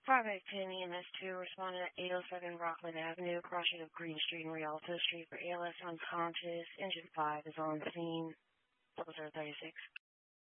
510 EMS2 responded at 807 Rockland Avenue, crossing of Green Street and Rialto Street for ALS unconscious. Engine 5 is on scene. 0036.